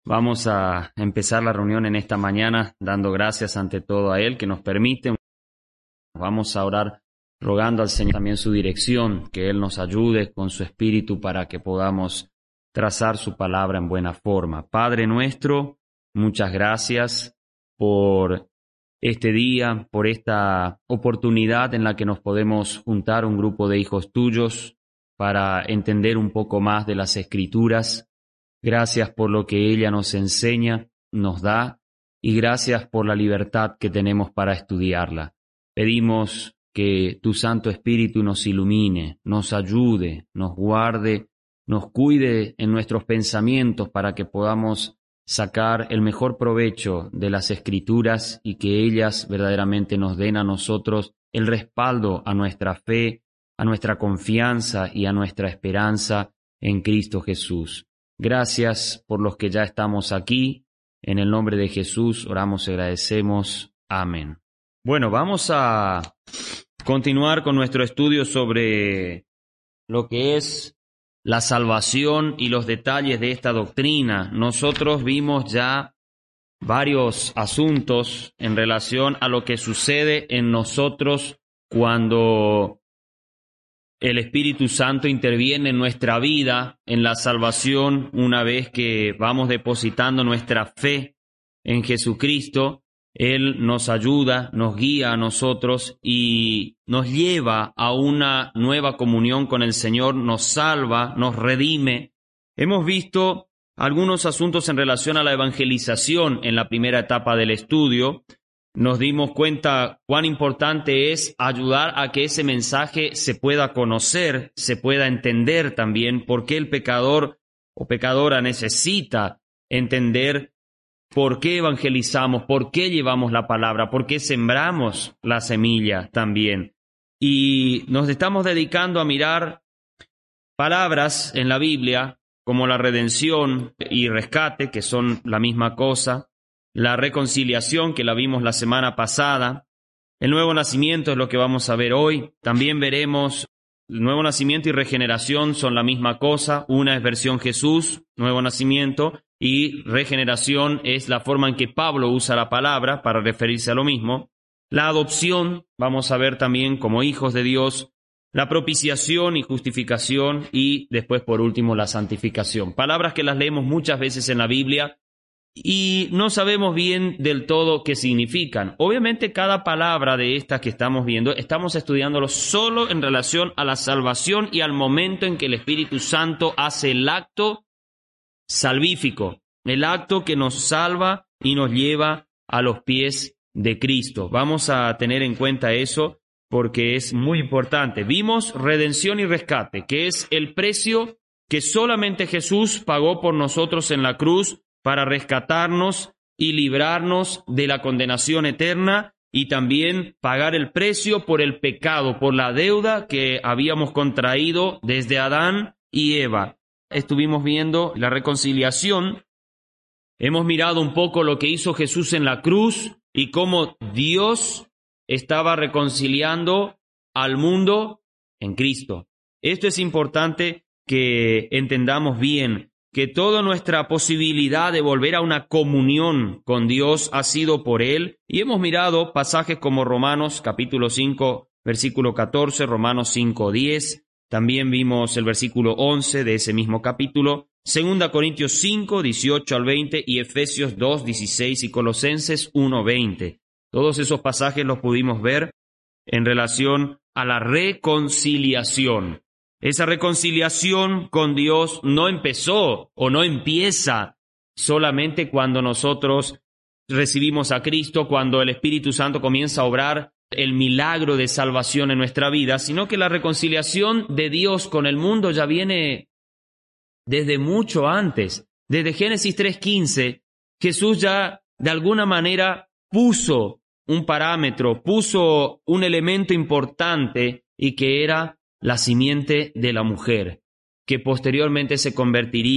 Vamos a empezar la reunión en esta mañana dando gracias ante todo a Él que nos permite. Vamos a orar rogando al Señor también su dirección, que Él nos ayude con su espíritu para que podamos trazar su palabra en buena forma. Padre nuestro, muchas gracias por este día, por esta oportunidad en la que nos podemos juntar un grupo de hijos tuyos para entender un poco más de las Escrituras. Gracias por lo que ella nos enseña, nos da, y gracias por la libertad que tenemos para estudiarla. Pedimos que tu Santo Espíritu nos ilumine, nos ayude, nos guarde, nos cuide en nuestros pensamientos para que podamos sacar el mejor provecho de las Escrituras y que ellas verdaderamente nos den a nosotros el respaldo a nuestra fe, a nuestra confianza y a nuestra esperanza en Cristo Jesús. Gracias por los que ya estamos aquí. En el nombre de Jesús oramos y agradecemos. Amén. Bueno, vamos a continuar con nuestro estudio sobre lo que es la salvación y los detalles de esta doctrina. Nosotros vimos ya varios asuntos en relación a lo que sucede en nosotros cuando el Espíritu Santo interviene en nuestra vida, en la salvación, una vez que vamos depositando nuestra fe en Jesucristo. Él nos ayuda, nos guía a nosotros y nos lleva a una nueva comunión con el Señor, nos salva, nos redime. Hemos visto algunos asuntos en relación a la evangelización en la primera etapa del estudio. Nos dimos cuenta cuán importante es ayudar a que ese mensaje se pueda conocer, se pueda entender también, por qué el pecador o pecadora necesita entender por qué evangelizamos, por qué llevamos la palabra, por qué sembramos la semilla también. Y nos estamos dedicando a mirar palabras en la Biblia como la redención y rescate, que son la misma cosa. La reconciliación, que la vimos la semana pasada. El nuevo nacimiento es lo que vamos a ver hoy. También veremos el nuevo nacimiento y regeneración son la misma cosa. Una es versión Jesús, nuevo nacimiento, y regeneración es la forma en que Pablo usa la palabra para referirse a lo mismo. La adopción, vamos a ver también como hijos de Dios. La propiciación y justificación, y después por último la santificación. Palabras que las leemos muchas veces en la Biblia y no sabemos bien del todo qué significan. Obviamente cada palabra de estas que estamos viendo, estamos estudiándolo solo en relación a la salvación y al momento en que el Espíritu Santo hace el acto salvífico, el acto que nos salva y nos lleva a los pies de Cristo. Vamos a tener en cuenta eso porque es muy importante. Vimos redención y rescate, que es el precio que solamente Jesús pagó por nosotros en la cruz para rescatarnos y librarnos de la condenación eterna y también pagar el precio por el pecado, por la deuda que habíamos contraído desde Adán y Eva. Estuvimos viendo la reconciliación, hemos mirado un poco lo que hizo Jesús en la cruz y cómo Dios estaba reconciliando al mundo en Cristo. Esto es importante que entendamos bien, que toda nuestra posibilidad de volver a una comunión con Dios ha sido por Él. Y hemos mirado pasajes como Romanos capítulo 5, versículo 14, Romanos 5, 10. También vimos el versículo 11 de ese mismo capítulo, 2 Corintios 5, 18 al 20 y Efesios 2, 16 y Colosenses 1, 20. Todos esos pasajes los pudimos ver en relación a la reconciliación. Esa reconciliación con Dios no empezó o no empieza solamente cuando nosotros recibimos a Cristo, cuando el Espíritu Santo comienza a obrar el milagro de salvación en nuestra vida, sino que la reconciliación de Dios con el mundo ya viene desde mucho antes. Desde Génesis 3:15, Jesús ya de alguna manera puso un parámetro, puso un elemento importante y que era la simiente de la mujer, que posteriormente se convertiría